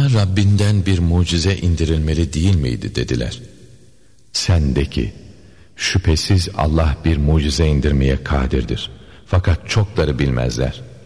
Sana Rabbinden bir mucize indirilmeli değil miydi dediler. Sen de ki, şüphesiz Allah bir mucize indirmeye kadirdir. Fakat çokları bilmezler.